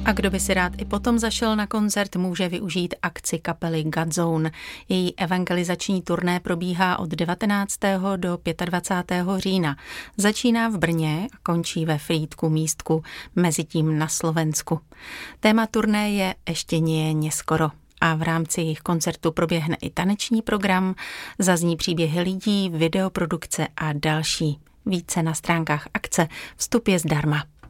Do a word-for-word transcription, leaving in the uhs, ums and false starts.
A kdo by si rád i potom zašel na koncert, může využít akci kapely Godzone. Její evangelizační turné probíhá od devatenáctého do dvacátého pátého října. Začíná v Brně a končí ve Frýdku Místku, mezitím na Slovensku. Téma turné je Ještě nie neskoro. A v rámci jejich koncertu proběhne i taneční program, zazní příběhy lidí, videoprodukce a další. Více na stránkách akce, vstup je zdarma.